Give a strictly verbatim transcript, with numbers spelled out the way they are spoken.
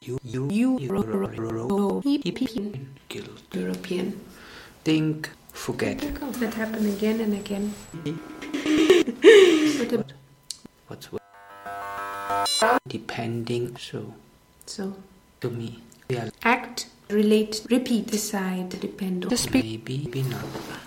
You, you, you, European, guilt. European. Think, forget. That happen again and again. What? What's what? Depending. So. So. To me. Yeah. Act, relate, repeat, decide, depend on. Maybe, maybe not.